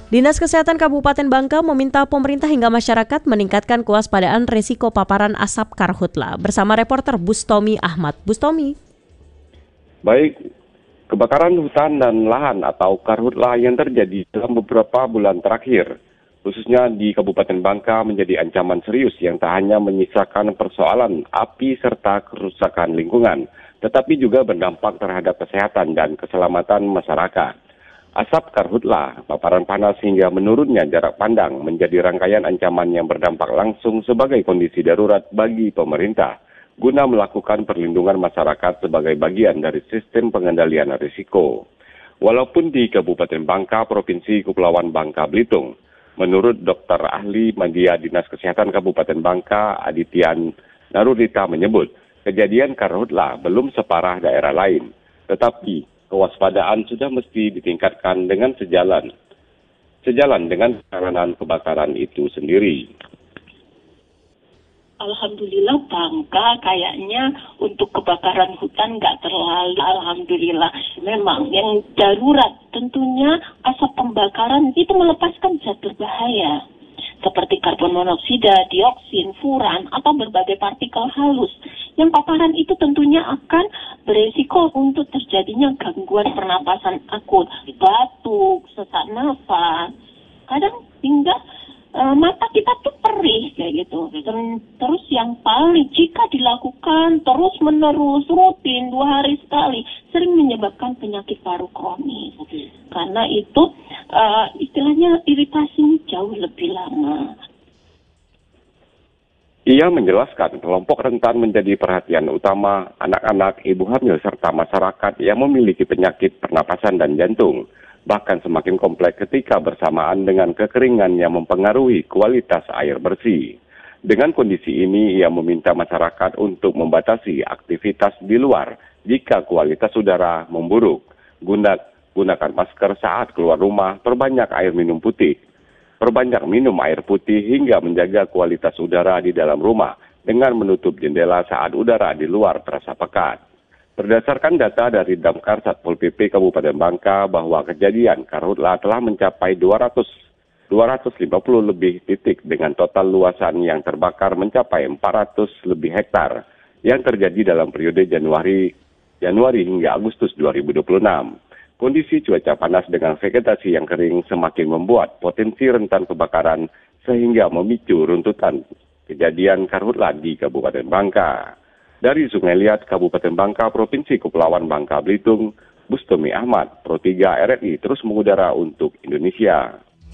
Dinas Kesehatan Kabupaten Bangka meminta pemerintah hingga masyarakat meningkatkan kewaspadaan risiko paparan asap karhutla. Bersama reporter Bustomi Ahmad. Bustomi. Baik, kebakaran hutan dan lahan atau karhutla yang terjadi dalam beberapa bulan terakhir, khususnya di Kabupaten Bangka, menjadi ancaman serius yang tak hanya menyisakan persoalan api serta kerusakan lingkungan, tetapi juga berdampak terhadap kesehatan dan keselamatan masyarakat. Asap karhutla, paparan panas hingga menurunnya jarak pandang menjadi rangkaian ancaman yang berdampak langsung sebagai kondisi darurat bagi pemerintah guna melakukan perlindungan masyarakat sebagai bagian dari sistem pengendalian risiko. Walaupun di Kabupaten Bangka, Provinsi Kepulauan Bangka Belitung, menurut Dr. Ahli Media Dinas Kesehatan Kabupaten Bangka, Adityan Narurita menyebut, kejadian karhutla belum separah daerah lain, tetapi kewaspadaan sudah mesti ditingkatkan dengan sejalan dengan penanganan kebakaran itu sendiri. Alhamdulillah Bangka kayaknya untuk kebakaran hutan nggak terlalu, alhamdulillah. Memang yang darurat tentunya asap pembakaran itu melepaskan zat berbahaya seperti karbon monoksida, dioksin, furan, atau berbagai partikel halus. Yang paparan itu tentunya akan beresiko untuk terjadinya gangguan pernapasan akut, batuk, sesak nafas, kadang hingga mata kita tuh perih kayak gitu. Terus yang paling jika dilakukan terus-menerus rutin 2 hari sekali sering menyebabkan penyakit paru kronis. Karena itu istilahnya iritasi jauh lebih lama. Ia menjelaskan kelompok rentan menjadi perhatian utama anak-anak, ibu hamil, serta masyarakat yang memiliki penyakit pernapasan dan jantung. Bahkan semakin kompleks ketika bersamaan dengan kekeringan yang mempengaruhi kualitas air bersih. Dengan kondisi ini, ia meminta masyarakat untuk membatasi aktivitas di luar jika kualitas udara memburuk. Gunakan masker saat keluar rumah, perbanyak minum air putih hingga menjaga kualitas udara di dalam rumah dengan menutup jendela saat udara di luar terasa pekat. Berdasarkan data dari Damkar Satpol PP Kabupaten Bangka bahwa kejadian karhutla telah mencapai 250 lebih titik dengan total luasan yang terbakar mencapai 400 lebih hektar yang terjadi dalam periode Januari hingga Agustus 2026. Kondisi cuaca panas dengan vegetasi yang kering semakin membuat potensi rentan kebakaran sehingga memicu runtutan kejadian karhutla di Kabupaten Bangka. Dari Sungai Liat, Kabupaten Bangka, Provinsi Kepulauan Bangka Belitung, Bustomi Ahmad, Pro 3 RRI terus mengudara untuk Indonesia.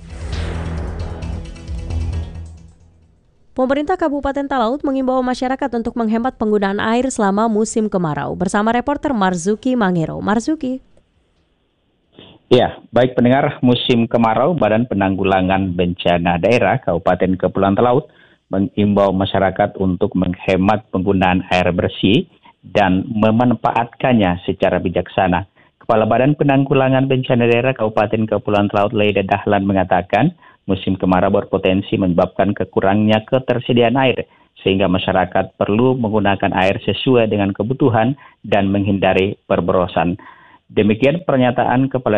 Pemerintah Kabupaten Talaut mengimbau masyarakat untuk menghemat penggunaan air selama musim kemarau. Bersama reporter Marzuki Mangero. Marzuki. Ya, baik pendengar, musim kemarau, Badan Penanggulangan Bencana Daerah Kabupaten Kepulauan Talaut mengimbau masyarakat untuk menghemat penggunaan air bersih dan memanfaatkannya secara bijaksana. Kepala Badan Penanggulangan Bencana Daerah Kabupaten Kepulauan Talaut Leida Dahlan mengatakan, musim kemarau berpotensi menyebabkan kekurangnya ketersediaan air, sehingga masyarakat perlu menggunakan air sesuai dengan kebutuhan dan menghindari perborosan. Demikian pernyataan Kepala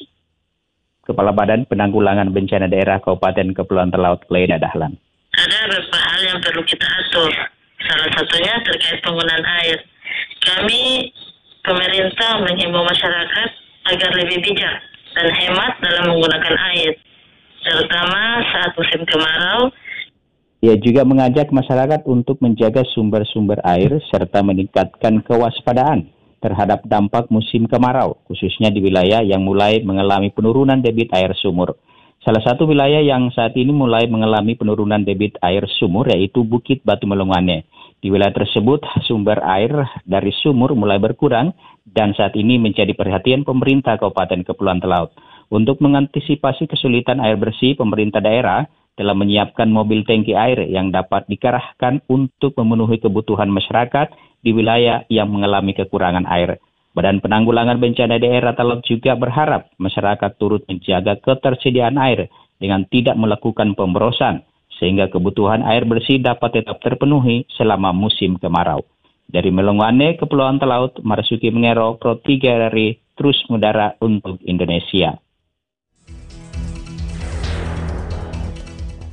Badan Penanggulangan Bencana Daerah Kabupaten Kepulauan Talaut Leida Dahlan. Ada beberapa hal yang perlu kita atur. Salah satunya terkait penggunaan air. Kami, pemerintah, menghimbau masyarakat agar lebih bijak dan hemat dalam menggunakan air, terutama saat musim kemarau. Ia juga mengajak masyarakat untuk menjaga sumber-sumber air serta meningkatkan kewaspadaan terhadap dampak musim kemarau, khususnya di wilayah yang mulai mengalami penurunan debit air sumur. Salah satu wilayah yang saat ini mulai mengalami penurunan debit air sumur yaitu Bukit Batu Melongwane. Di wilayah tersebut, sumber air dari sumur mulai berkurang dan saat ini menjadi perhatian pemerintah Kabupaten Kepulauan Talaut. Untuk mengantisipasi kesulitan air bersih, pemerintah daerah telah menyiapkan mobil tangki air yang dapat dikerahkan untuk memenuhi kebutuhan masyarakat di wilayah yang mengalami kekurangan air. Badan Penanggulangan Bencana Daerah Talaut juga berharap masyarakat turut menjaga ketersediaan air dengan tidak melakukan pemborosan, sehingga kebutuhan air bersih dapat tetap terpenuhi selama musim kemarau. Dari Melongwane, Kepulauan Talaut, Marzuki Mangero, Pro 3 RRI, terus mengudara untuk Indonesia.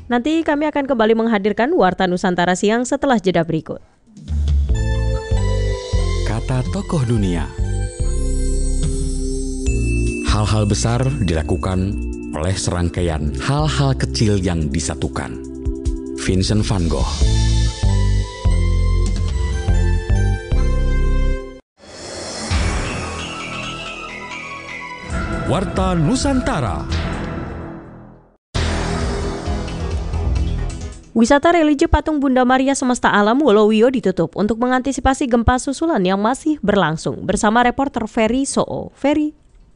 Nanti kami akan kembali menghadirkan Warta Nusantara Siang setelah jeda berikut. Kata tokoh dunia. Hal-hal besar dilakukan oleh serangkaian hal-hal kecil yang disatukan. Vincent van Gogh. Warta Nusantara. Wisata religi Patung Bunda Maria Semesta Alam Wolowio ditutup untuk mengantisipasi gempa susulan yang masih berlangsung. Bersama reporter Ferry Soo. Ferry.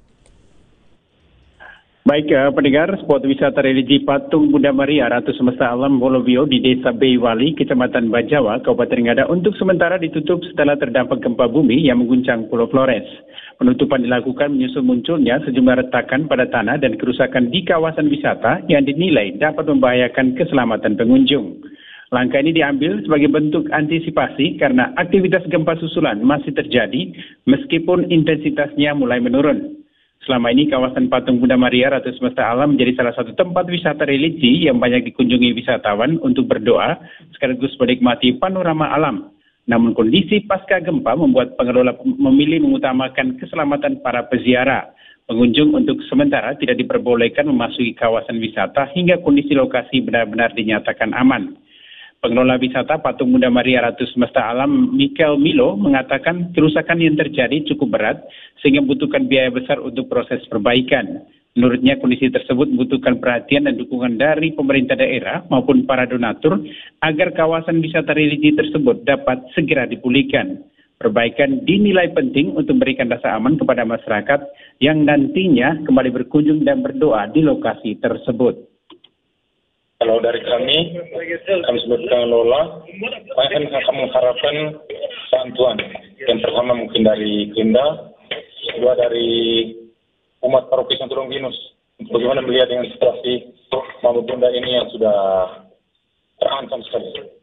Baik, pendengar, spot wisata religi Patung Bunda Maria Ratu Semesta Alam Wolowio di Desa Beiwali, Kecamatan Bajawa, Kabupaten Ngada untuk sementara ditutup setelah terdampak gempa bumi yang mengguncang Pulau Flores. Penutupan dilakukan menyusul munculnya sejumlah retakan pada tanah dan kerusakan di kawasan wisata yang dinilai dapat membahayakan keselamatan pengunjung. Langkah ini diambil sebagai bentuk antisipasi karena aktivitas gempa susulan masih terjadi meskipun intensitasnya mulai menurun. Selama ini kawasan Patung Bunda Maria Ratu Semesta Alam menjadi salah satu tempat wisata religi yang banyak dikunjungi wisatawan untuk berdoa sekaligus menikmati panorama alam. Namun kondisi pasca gempa membuat pengelola memilih mengutamakan keselamatan para peziarah. Pengunjung untuk sementara tidak diperbolehkan memasuki kawasan wisata hingga kondisi lokasi benar-benar dinyatakan aman. Pengelola wisata Patung Bunda Maria Ratu Semesta Alam Michael Milo mengatakan kerusakan yang terjadi cukup berat sehingga membutuhkan biaya besar untuk proses perbaikan. Menurutnya kondisi tersebut membutuhkan perhatian dan dukungan dari pemerintah daerah maupun para donatur agar kawasan wisata religi tersebut dapat segera dipulihkan. Perbaikan dinilai penting untuk memberikan rasa aman kepada masyarakat yang nantinya kembali berkunjung dan berdoa di lokasi tersebut. Kalau dari kami sebagai pengelola, kami akan mengharapkan bantuan. Yang pertama mungkin dari Gerinda, kedua dari umat paroki Santo Longinus. Bagaimana melihat dengan situasi Mama Bunda ini yang sudah terancam sekali.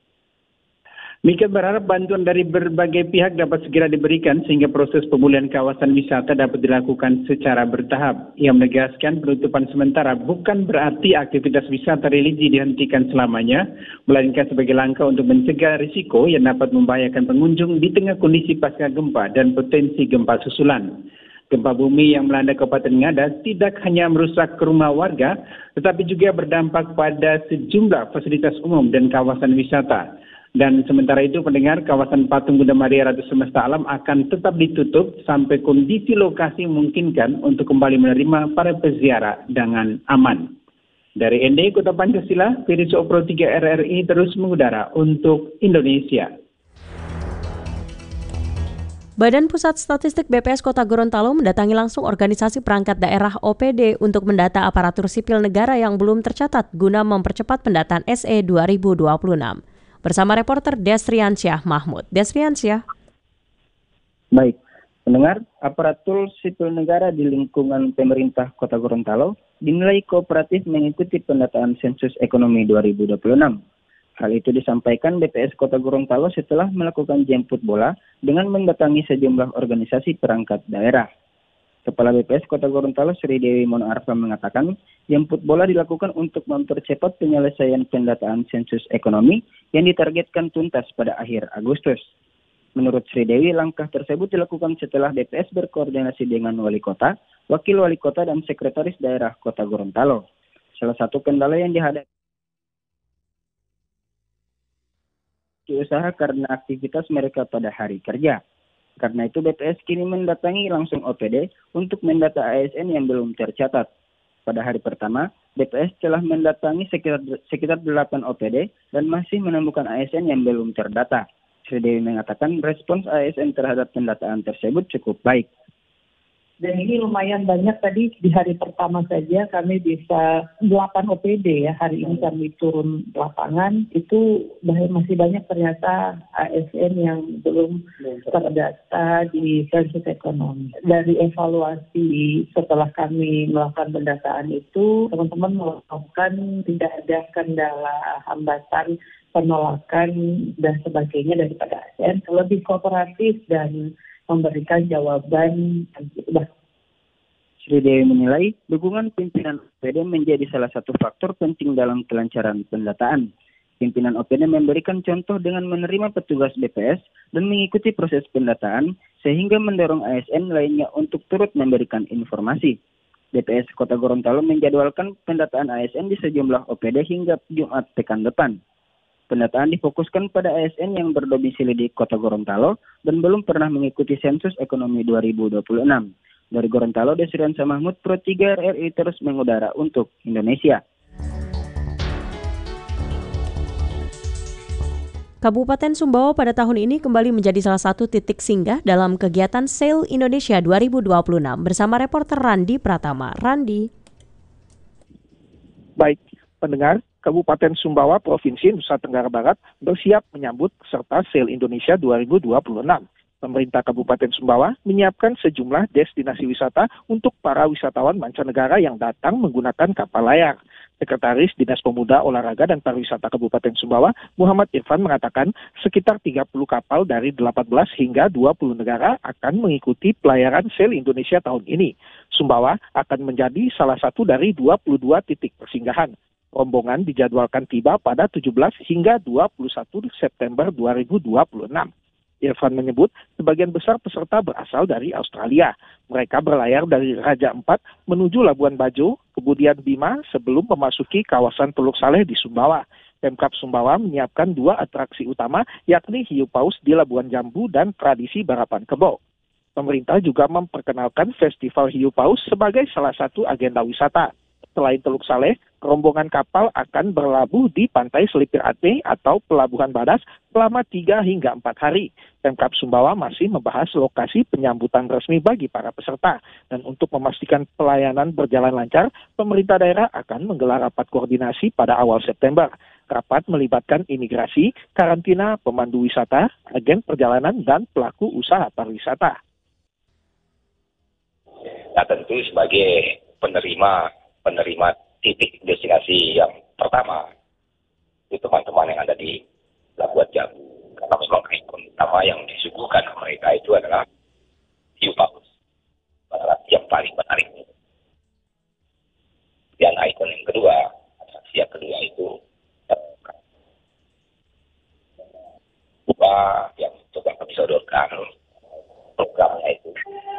Mika berharap bantuan dari berbagai pihak dapat segera diberikan sehingga proses pemulihan kawasan wisata dapat dilakukan secara bertahap. Ia menegaskan penutupan sementara bukan berarti aktivitas wisata religi dihentikan selamanya, melainkan sebagai langkah untuk mencegah risiko yang dapat membahayakan pengunjung di tengah kondisi pasca gempa dan potensi gempa susulan. Gempa bumi yang melanda Kabupaten Ngada tidak hanya merusak rumah warga, tetapi juga berdampak pada sejumlah fasilitas umum dan kawasan wisata. Dan sementara itu pendengar, kawasan Patung Bunda Maria Ratu Semesta Alam akan tetap ditutup sampai kondisi lokasi memungkinkan untuk kembali menerima para peziarah dengan aman. Dari ND Kota Pancasila, Ferry Soo Pro 3 RRI terus mengudara untuk Indonesia. Badan Pusat Statistik BPS Kota Gorontalo mendatangi langsung organisasi perangkat daerah OPD untuk mendata aparatur sipil negara yang belum tercatat guna mempercepat pendataan SE 2026. Bersama reporter Desriansyah Mahmud. Desriansyah. Baik, pendengar, aparatur sipil negara di lingkungan pemerintah Kota Gorontalo dinilai kooperatif mengikuti pendataan sensus ekonomi 2026. Hal itu disampaikan BPS Kota Gorontalo setelah melakukan jemput bola dengan mendatangi sejumlah organisasi perangkat daerah. Kepala BPS Kota Gorontalo Sri Dewi Mono Arfa mengatakan, jemput bola dilakukan untuk mempercepat penyelesaian pendataan sensus ekonomi yang ditargetkan tuntas pada akhir Agustus. Menurut Sri Dewi, langkah tersebut dilakukan setelah BPS berkoordinasi dengan wali kota, wakil wali kota, dan sekretaris daerah Kota Gorontalo. Salah satu kendala yang dihadapi usaha karena aktivitas mereka pada hari kerja. Karena itu BPS kini mendatangi langsung OPD untuk mendata ASN yang belum tercatat. Pada hari pertama, BPS telah mendatangi sekitar 8 OPD dan masih menemukan ASN yang belum terdata. Sri Dewi mengatakan respons ASN terhadap pendataan tersebut cukup baik. Dan ini lumayan banyak tadi di hari pertama saja kami bisa 8 OPD ya. Hari ini kami turun lapangan, itu masih banyak ternyata ASN yang belum terdata di sensus ekonomi. Dari evaluasi setelah kami melakukan pendataan itu, teman-teman melakukan tidak ada kendala hambatan penolakan dan sebagainya daripada ASN. Lebih kooperatif dan memberikan jawaban. Sri Dewi menilai dukungan pimpinan OPD menjadi salah satu faktor penting dalam kelancaran pendataan. Pimpinan OPD memberikan contoh dengan menerima petugas BPS dan mengikuti proses pendataan sehingga mendorong ASN lainnya untuk turut memberikan informasi. BPS Kota Gorontalo menjadwalkan pendataan ASN di sejumlah OPD hingga Jumat pekan depan. Pendataan difokuskan pada ASN yang berdomisili di Kota Gorontalo dan belum pernah mengikuti sensus ekonomi 2026. Dari Gorontalo, Desriansa Mahmud, Pro 3 RRI terus mengudara untuk Indonesia. Kabupaten Sumbawa pada tahun ini kembali menjadi salah satu titik singgah dalam kegiatan Sail Indonesia 2026 bersama reporter Randi Pratama. Randi. Baik, pendengar, Kabupaten Sumbawa, Provinsi Nusa Tenggara Barat bersiap menyambut peserta Sail Indonesia 2026. Pemerintah Kabupaten Sumbawa menyiapkan sejumlah destinasi wisata untuk para wisatawan mancanegara yang datang menggunakan kapal layar. Sekretaris Dinas Pemuda, Olahraga dan Pariwisata Kabupaten Sumbawa, Muhammad Irfan mengatakan sekitar 30 kapal dari 18 hingga 20 negara akan mengikuti pelayaran Sail Indonesia tahun ini. Sumbawa akan menjadi salah satu dari 22 titik persinggahan. Rombongan dijadwalkan tiba pada 17 hingga 21 September 2026. Irfan menyebut sebagian besar peserta berasal dari Australia. Mereka berlayar dari Raja Ampat menuju Labuan Bajo, kemudian Bima sebelum memasuki kawasan Teluk Saleh di Sumbawa. Pemkab Sumbawa menyiapkan 2 atraksi utama, yakni hiu paus di Labuan Jambu dan tradisi balapan kebo. Pemerintah juga memperkenalkan Festival Hiu Paus sebagai salah satu agenda wisata. Selain Teluk Saleh, rombongan kapal akan berlabuh di Pantai Selipir Ate atau Pelabuhan Badas selama 3 hingga 4 hari. Pemkab Sumbawa masih membahas lokasi penyambutan resmi bagi para peserta. Dan untuk memastikan pelayanan berjalan lancar, pemerintah daerah akan menggelar rapat koordinasi pada awal September. Rapat melibatkan imigrasi, karantina, pemandu wisata, agen perjalanan, dan pelaku usaha pariwisata. Nah, tentu sebagai penerima titik destinasi yang pertama itu teman-teman yang ada di Labuan Jambu, karena memang ikon utama yang disuguhkan mereka itu adalah hiu paus, yang paling menarik. Dan ikon yang kedua, atraksi yang kedua itu yang coba kami sodorkan programnya itu.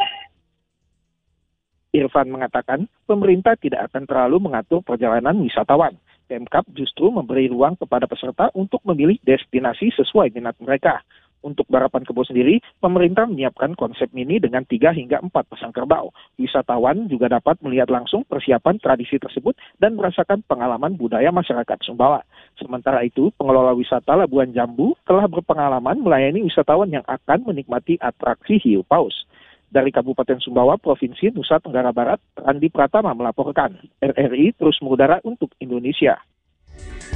Irfan mengatakan pemerintah tidak akan terlalu mengatur perjalanan wisatawan. Pemkab justru memberi ruang kepada peserta untuk memilih destinasi sesuai minat mereka. Untuk balapan kebo sendiri, pemerintah menyiapkan konsep mini dengan 3 hingga 4 pasang kerbau. Wisatawan juga dapat melihat langsung persiapan tradisi tersebut dan merasakan pengalaman budaya masyarakat Sumbawa. Sementara itu, pengelola wisata Labuan Jambu telah berpengalaman melayani wisatawan yang akan menikmati atraksi hiu paus. Dari Kabupaten Sumbawa, Provinsi Nusa Tenggara Barat, Randi Pratama melaporkan. RRI terus mengudara untuk Indonesia.